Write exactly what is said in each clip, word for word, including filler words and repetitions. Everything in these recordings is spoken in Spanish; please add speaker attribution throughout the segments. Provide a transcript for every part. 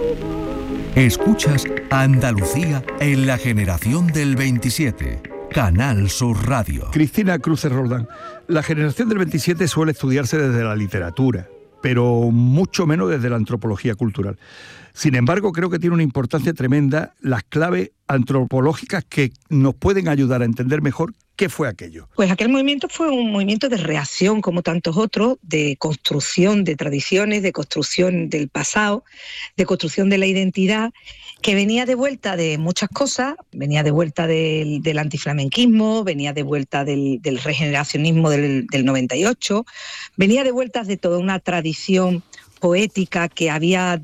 Speaker 1: Escuchas Andalucía en la generación del veintisiete. Canal Sur Radio.
Speaker 2: Cristina Cruces Roldán. La generación del veintisiete suele estudiarse desde la literatura, pero mucho menos desde la antropología cultural. Sin embargo, creo que tiene una importancia tremenda las claves antropológicas que nos pueden ayudar a entender mejor qué fue aquello.
Speaker 3: Pues aquel movimiento fue un movimiento de reacción, como tantos otros, de construcción de tradiciones, de construcción del pasado, de construcción de la identidad, que venía de vuelta de muchas cosas, venía de vuelta del, del antiflamenquismo, venía de vuelta del, del regeneracionismo del, del noventa y ocho, venía de vuelta de toda una tradición poética que había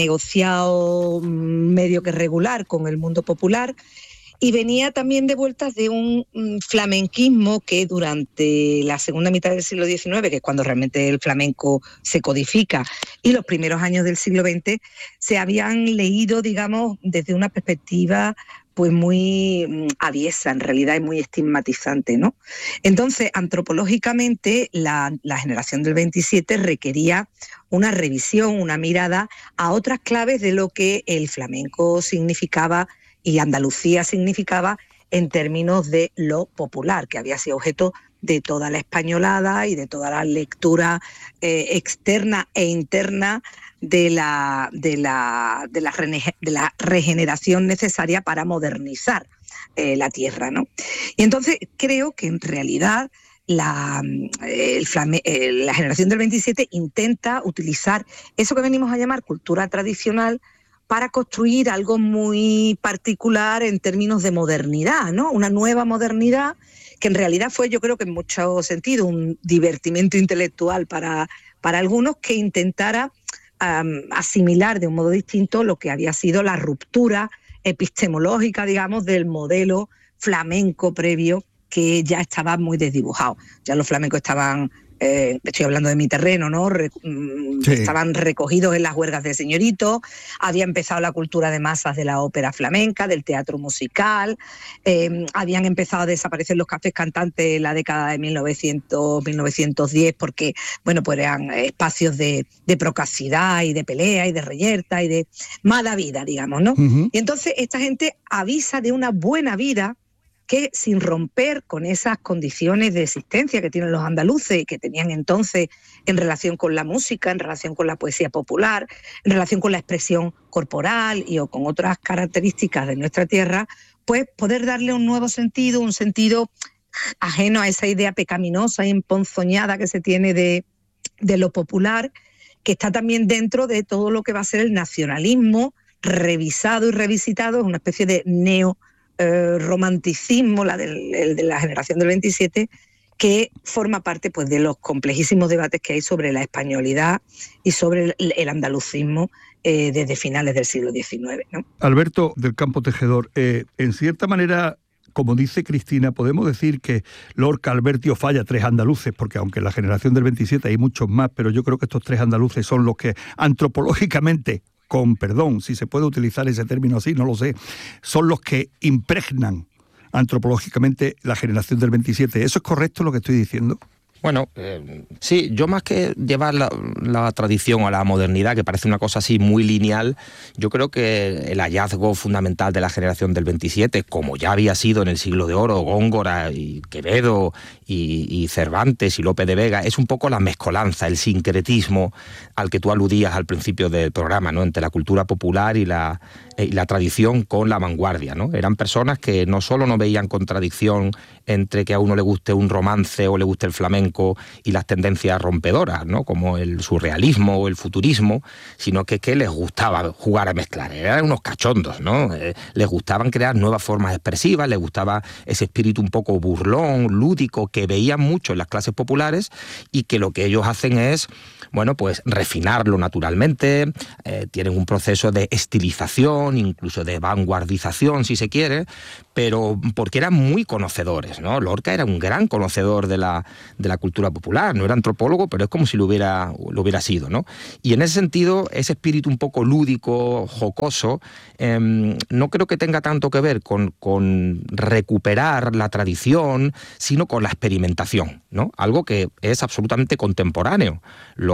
Speaker 3: negociado medio que regular con el mundo popular, y venía también de vueltas de un flamenquismo que durante la segunda mitad del siglo diecinueve, que es cuando realmente el flamenco se codifica, y los primeros años del siglo veinte, se habían leído, digamos, desde una perspectiva pues muy aviesa, en realidad, y muy estigmatizante, ¿no? Entonces, antropológicamente, la, la generación del veintisiete requería una revisión, una mirada a otras claves de lo que el flamenco significaba y Andalucía significaba en términos de lo popular, que había sido objeto de toda la españolada y de toda la lectura eh, externa e interna de la, de, la, de, la, de la regeneración necesaria para modernizar eh, la tierra, ¿no? Y entonces creo que en realidad la, el flame, eh, la generación del veintisiete intenta utilizar eso que venimos a llamar cultura tradicional para construir algo muy particular en términos de modernidad, ¿no? Una nueva modernidad que en realidad fue, yo creo que en mucho sentido, un divertimento intelectual para, para algunos, que intentara um, asimilar de un modo distinto lo que había sido la ruptura epistemológica, digamos, del modelo flamenco previo, que ya estaba muy desdibujado. Ya los flamencos estaban... Eh, estoy hablando de mi terreno, ¿no? Re, sí. Estaban recogidos en las huergas de señoritos, había empezado la cultura de masas de la ópera flamenca, del teatro musical, eh, habían empezado a desaparecer los cafés cantantes en la década de mil novecientos, mil novecientos diez, porque, bueno, pues eran espacios de, de procacidad y de pelea y de reyerta y de mala vida, digamos, ¿no? Uh-huh. Y entonces esta gente avisa de una buena vida que, sin romper con esas condiciones de existencia que tienen los andaluces y que tenían entonces en relación con la música, en relación con la poesía popular, en relación con la expresión corporal y o con otras características de nuestra tierra, pues poder darle un nuevo sentido, un sentido ajeno a esa idea pecaminosa y emponzoñada que se tiene de, de lo popular, que está también dentro de todo lo que va a ser el nacionalismo revisado y revisitado, es una especie de neo Eh, romanticismo, la del, el de la generación del veintisiete, que forma parte pues de los complejísimos debates que hay sobre la españolidad y sobre el, el andalucismo eh, desde finales del siglo diecinueve, ¿no?
Speaker 2: Alberto del Campo Tejedor, eh, en cierta manera, como dice Cristina, podemos decir que Lorca, Alberti o Falla, tres andaluces, porque aunque en la generación del veintisiete hay muchos más, pero yo creo que estos tres andaluces son los que antropológicamente, con perdón, si se puede utilizar ese término así, no lo sé, son los que impregnan antropológicamente la generación del veintisiete. ¿Eso es correcto lo que estoy diciendo?
Speaker 4: Bueno, eh, sí, yo más que llevar la, la tradición a la modernidad, que parece una cosa así muy lineal, yo creo que el hallazgo fundamental de la generación del veintisiete, como ya había sido en el siglo de oro, Góngora y Quevedo y, y Cervantes y Lope de Vega, es un poco la mezcolanza, el sincretismo al que tú aludías al principio del programa, ¿no? Entre la cultura popular y la, y la tradición con la vanguardia, ¿no? Eran personas que no solo no veían contradicción entre que a uno le guste un romance o le guste el flamenco y las tendencias rompedoras, ¿no? Como el surrealismo o el futurismo, sino que, que les gustaba jugar a mezclar. Eran unos cachondos, ¿no? Eh, les gustaban crear nuevas formas expresivas, les gustaba ese espíritu un poco burlón, lúdico, que veían mucho en las clases populares y que lo que ellos hacen es, bueno, pues refinarlo naturalmente, eh, tienen un proceso de estilización, incluso de vanguardización, si se quiere, pero porque eran muy conocedores, ¿no? Lorca era un gran conocedor de la, de la cultura popular, no era antropólogo, pero es como si lo hubiera, lo hubiera sido, ¿no? Y en ese sentido, ese espíritu un poco lúdico, jocoso, eh, no creo que tenga tanto que ver con, con recuperar la tradición, sino con la experimentación, ¿no? Algo que es absolutamente contemporáneo. Los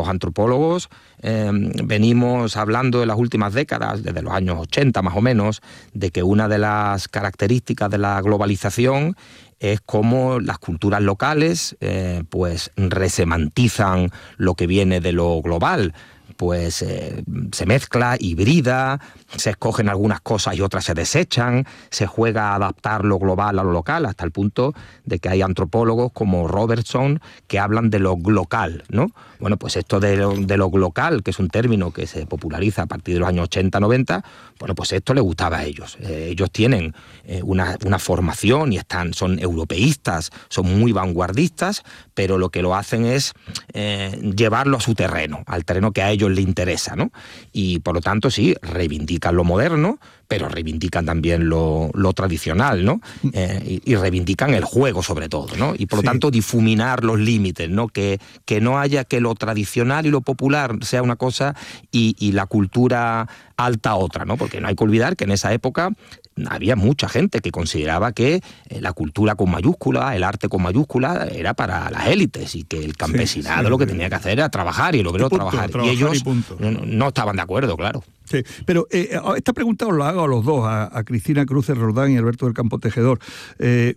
Speaker 4: los antropólogos eh, venimos hablando en las últimas décadas, desde los años ochenta más o menos, de que una de las características de la globalización es cómo las culturas locales eh, pues resemantizan lo que viene de lo global. Pues eh, se mezcla, hibrida, se escogen algunas cosas y otras se desechan, se juega a adaptar lo global a lo local, hasta el punto de que hay antropólogos como Robertson que hablan de lo glocal, ¿no? Bueno, pues esto de lo, de lo glocal, que es un término que se populariza a partir de los años ochenta noventa, bueno, pues esto le gustaba a ellos. Eh, ellos tienen eh, una, una formación y están, son europeístas, son muy vanguardistas, pero lo que lo hacen es eh, llevarlo a su terreno, al terreno que a ellos le interesa, ¿no? Y por lo tanto sí, reivindican lo moderno, pero reivindican también lo, lo tradicional, ¿no? Eh, y, y reivindican el juego sobre todo, ¿no? Y por lo sí. tanto difuminar los límites, ¿no? Que, que no haya que lo tradicional y lo popular sea una cosa y, y la cultura alta otra, ¿no? Porque no hay que olvidar que en esa época había mucha gente que consideraba que la cultura con mayúscula, el arte con mayúscula, era para las élites y que el campesinado sí, sí, lo que sí. tenía que hacer era trabajar y el obrero punto, trabajar. trabajar. Y ellos y no, no estaban de acuerdo, claro.
Speaker 2: Sí, pero eh, esta pregunta os la hago a los dos, a, a Cristina Cruces Roldán y Alberto del Campo Tejedor. Eh,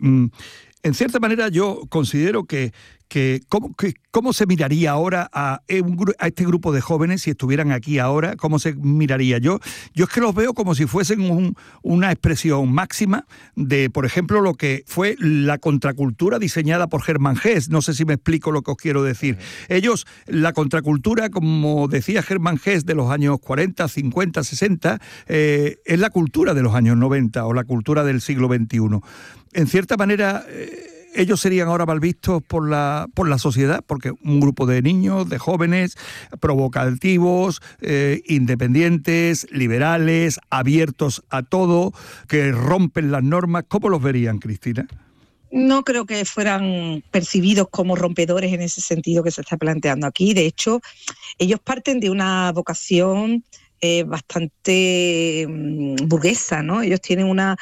Speaker 2: en cierta manera yo considero que que cómo, que cómo se miraría ahora a, a este grupo de jóvenes si estuvieran aquí ahora, cómo se miraría. Yo yo es que los veo como si fuesen un, una expresión máxima de, por ejemplo, lo que fue la contracultura diseñada por Hermann Hesse. No sé si me explico lo que os quiero decir. Ellos, la contracultura, como decía Hermann Hesse, de los años cuarenta, cincuenta, sesenta, eh, es la cultura de los años noventa o la cultura del siglo veintiuno. En cierta manera, eh, ellos serían ahora mal vistos por la, por la sociedad, porque un grupo de niños, de jóvenes, provocativos, eh, independientes, liberales, abiertos a todo, que rompen las normas. ¿Cómo los verían, Cristina?
Speaker 3: No creo que fueran percibidos como rompedores en ese sentido que se está planteando aquí. De hecho, ellos parten de una vocación Eh, bastante um, burguesa, ¿no? Ellos tienen una,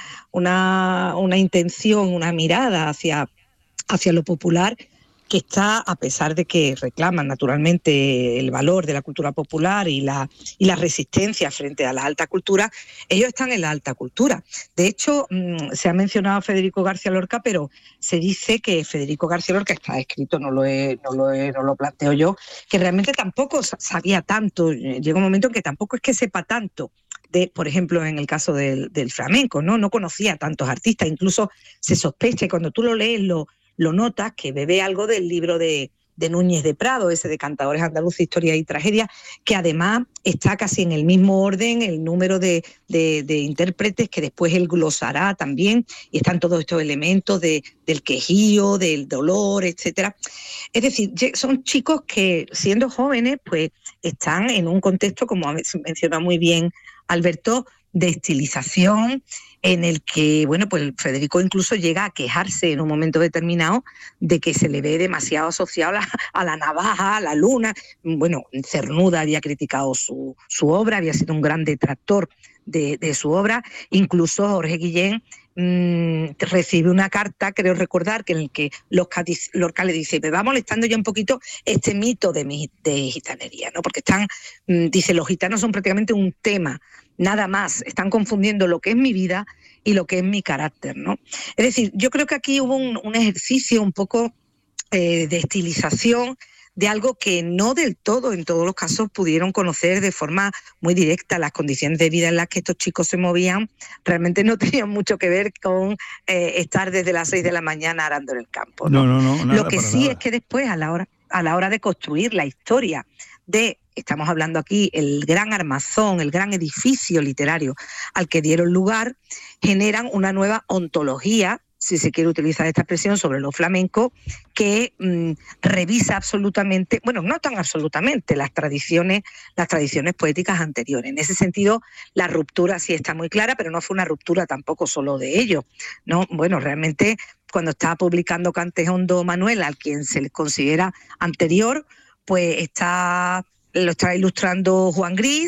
Speaker 3: una, una intención, una mirada hacia, hacia lo popular que está, a pesar de que reclaman naturalmente el valor de la cultura popular y la, y la resistencia frente a la alta cultura, ellos están en la alta cultura. De hecho, mmm, se ha mencionado a Federico García Lorca, pero se dice que Federico García Lorca, está escrito, no lo, he, no, lo he, no lo planteo yo, que realmente tampoco sabía tanto, llega un momento en que tampoco es que sepa tanto de, por ejemplo, en el caso del, del flamenco, ¿no? No conocía a tantos artistas, incluso se sospecha, y cuando tú lo lees, lo lo notas, que bebe algo del libro de, de Núñez de Prado, ese de Cantadores Andaluces, Historia y Tragedia, que además está casi en el mismo orden, el número de, de, de intérpretes, que después él glosará también, y están todos estos elementos de, del quejío, del dolor, etcétera. Es decir, son chicos que, siendo jóvenes, pues están en un contexto, como menciona muy bien Alberto, de estilización, en el que, bueno, pues Federico incluso llega a quejarse en un momento determinado de que se le ve demasiado asociado a la, a la navaja, a la luna. Bueno, Cernuda había criticado su, su obra, había sido un gran detractor de, de su obra. Incluso Jorge Guillén mmm, recibe una carta, creo recordar, que en el que Lorca le dice: me va molestando ya un poquito este mito de, mi, de gitanería, ¿no? Porque están, mmm, dice, los gitanos son prácticamente un tema, nada más, están confundiendo lo que es mi vida y lo que es mi carácter, ¿no? Es decir, yo creo que aquí hubo un, un ejercicio un poco eh, de estilización de algo que no del todo, en todos los casos, pudieron conocer de forma muy directa. Las condiciones de vida en las que estos chicos se movían realmente no tenían mucho que ver con eh, estar desde las seis de la mañana arando en el campo, ¿no? No, no, no, nada, lo que sí nada. Es que después, a la hora, a la hora de construir la historia de, estamos hablando aquí, el gran armazón, el gran edificio literario al que dieron lugar, generan una nueva ontología, si se quiere utilizar esta expresión, sobre lo flamenco, que mmm, revisa absolutamente, bueno, no tan absolutamente, las tradiciones, las tradiciones poéticas anteriores. En ese sentido, la ruptura sí está muy clara, pero no fue una ruptura tampoco solo de ellos, ¿no? Bueno, realmente, cuando estaba publicando Cantes Hondo Manuel, al quien se le considera anterior, pues está, lo está ilustrando Juan Gris,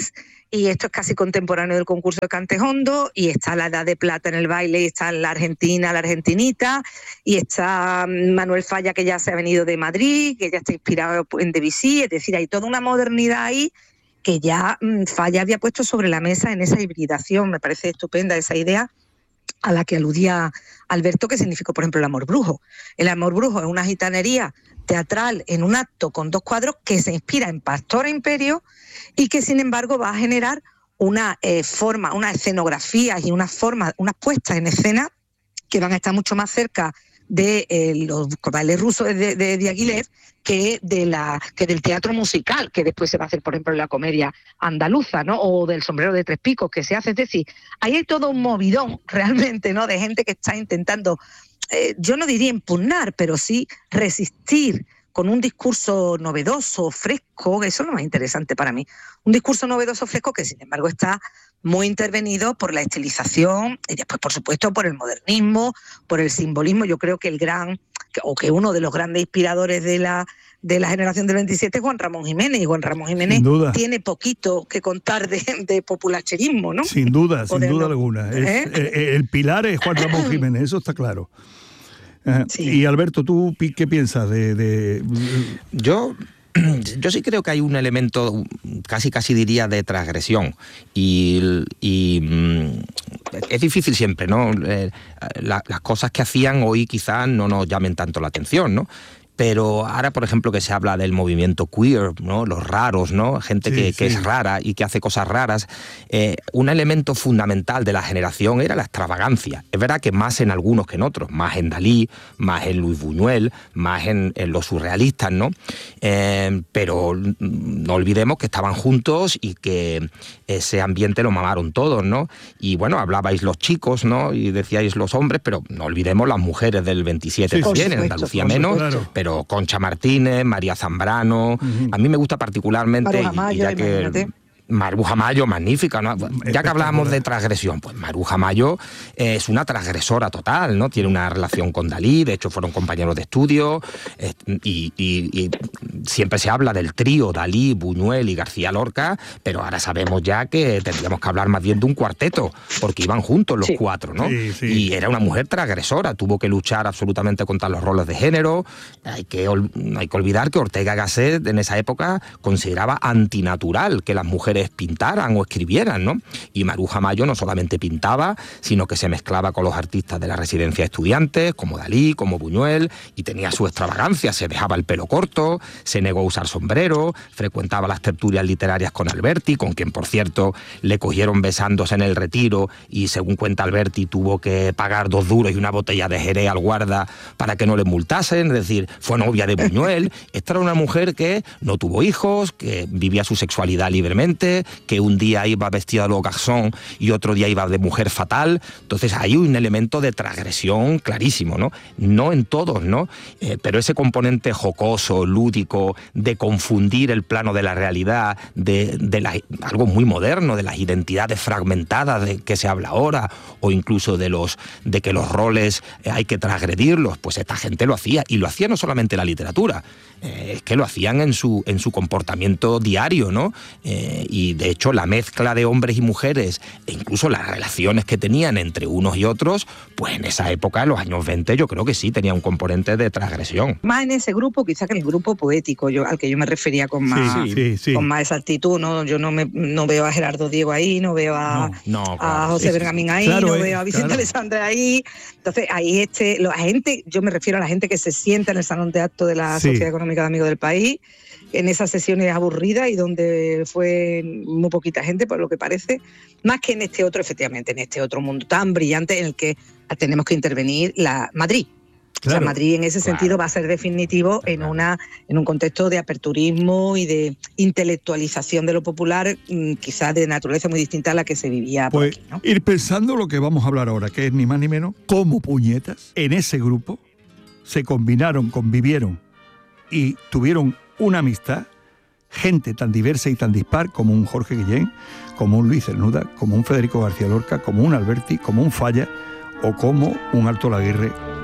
Speaker 3: y esto es casi contemporáneo del concurso de Cantejondo, y está la Edad de Plata en el baile, y está la Argentina, la Argentinita, y está Manuel Falla, que ya se ha venido de Madrid, que ya está inspirado en Debussy, es decir, hay toda una modernidad ahí que ya mmm, Falla había puesto sobre la mesa en esa hibridación. Me parece estupenda esa idea a la que aludía Alberto, que significó, por ejemplo, el amor brujo. El amor brujo es una gitanería teatral en un acto con dos cuadros que se inspira en Pastora Imperio y que, sin embargo, va a generar una eh, forma, unas escenografías y unas formas, unas puestas en escena que van a estar mucho más cerca de eh, los bailes rusos de, de Diaghilev que, de la, que del teatro musical, que después se va a hacer, por ejemplo, en la comedia andaluza, ¿no? O del Sombrero de Tres Picos, que se hace. Es decir, ahí hay todo un movidón realmente, ¿no?, de gente que está intentando, eh, yo no diría impugnar, pero sí resistir con un discurso novedoso, fresco, eso es lo más interesante para mí. Un discurso novedoso, fresco, que sin embargo está muy intervenido por la estilización y después, por supuesto, por el modernismo, por el simbolismo. Yo creo que el gran, o que uno de los grandes inspiradores de la, de la generación del veintisiete es Juan Ramón Jiménez, y Juan Ramón Jiménez tiene poquito que contar de, de populacherismo, ¿no?
Speaker 2: Sin duda, sin duda
Speaker 3: no,
Speaker 2: alguna.
Speaker 3: ¿eh?
Speaker 2: Es, eh, el pilar es Juan Ramón Jiménez, eso está claro. Uh, sí. Y Alberto, ¿tú qué piensas de...? de...
Speaker 4: Yo... Yo sí creo que hay un elemento, casi casi diría, de transgresión. Y, y es difícil siempre, ¿no? Eh, la, las cosas que hacían hoy quizás no nos llamen tanto la atención, ¿no? Pero ahora, por ejemplo, que se habla del movimiento queer, ¿no?, los raros, ¿no?, gente sí, que, que sí. es rara y que hace cosas raras, eh, un elemento fundamental de la generación era la extravagancia. Es verdad que más en algunos que en otros, más en Dalí, más en Luis Buñuel, más en, en los surrealistas, ¿no? Eh, pero no olvidemos que estaban juntos y que ese ambiente lo mamaron todos, ¿no? Y bueno, hablabais los chicos, ¿no?, y decíais los hombres, pero no olvidemos las mujeres del veintisiete sí, también, en Andalucía menos, claro. Pero Concha Martínez, María Zambrano, uh-huh. A mí me gusta particularmente,
Speaker 3: Maruja
Speaker 4: y, y ya
Speaker 3: Mayo,
Speaker 4: que Maruja Mayo, magnífica, ¿no? Ya que hablábamos de transgresión, pues Maruja Mayo es una transgresora total, ¿no? Tiene una relación con Dalí, de hecho fueron compañeros de estudio, eh, y, y, y siempre se habla del trío Dalí, Buñuel y García Lorca, pero ahora sabemos ya que tendríamos que hablar más bien de un cuarteto, porque iban juntos los sí. cuatro, ¿no? Sí, sí. Y era una mujer transgresora, tuvo que luchar absolutamente contra los roles de género. Hay que, hay que olvidar que Ortega y Gasset en esa época consideraba antinatural que las mujeres pintaran o escribieran, ¿no? Y Maruja Mayo no solamente pintaba, sino que se mezclaba con los artistas de la residencia de estudiantes, como Dalí, como Buñuel, y tenía su extravagancia, se dejaba el pelo corto, se negó a usar sombrero, frecuentaba las tertulias literarias con Alberti, con quien, por cierto, le cogieron besándose en el Retiro, y según cuenta Alberti, tuvo que pagar dos duros y una botella de Jerez al guarda para que no le multasen, es decir, fue novia de Buñuel. Esta era una mujer que no tuvo hijos, que vivía su sexualidad libremente, que un día iba vestida de lo garçon y otro día iba de mujer fatal. Entonces hay un elemento de transgresión clarísimo, ¿no? No en todos, ¿no? Eh, pero ese componente jocoso, lúdico, de confundir el plano de la realidad, de, de la, algo muy moderno, de las identidades fragmentadas de que se habla ahora, o incluso de los de que los roles eh, hay que transgredirlos, pues esta gente lo hacía, y lo hacía no solamente la literatura, eh, es que lo hacían en su, en su comportamiento diario, ¿no? Eh, y de hecho la mezcla de hombres y mujeres, e incluso las relaciones que tenían entre unos y otros, pues en esa época, en los años veinte, yo creo que sí tenía un componente de transgresión.
Speaker 3: Más en ese grupo, quizá que en el grupo poético, yo, al que yo me refería con más, sí, sí, sí. con más exactitud, ¿no? Yo no, me, no veo a Gerardo Diego ahí, no veo a, no, no, claro, a José sí, Bergamín ahí, claro, no eh, veo a Vicente claro. Alessandra ahí. Entonces ahí este, la gente, yo me refiero a la gente que se sienta en el salón de actos de la sí. Sociedad Económica de Amigos del País, en esas sesiones aburridas y donde fue muy poquita gente, por lo que parece, más que en este otro, efectivamente, en este otro mundo tan brillante en el que tenemos que intervenir la Madrid. Claro, o sea, Madrid en ese claro. sentido va a ser definitivo en una en un contexto de aperturismo y de intelectualización de lo popular, quizás de naturaleza muy distinta a la que se vivía
Speaker 2: pues,
Speaker 3: por aquí, ¿no?
Speaker 2: Ir pensando lo que vamos a hablar ahora, que es ni más ni menos cómo puñetas en ese grupo se combinaron, convivieron y tuvieron una amistad, gente tan diversa y tan dispar como un Jorge Guillén, como un Luis Cernuda, como un Federico García Lorca, como un Alberti, como un Falla o como un Alto Laguirre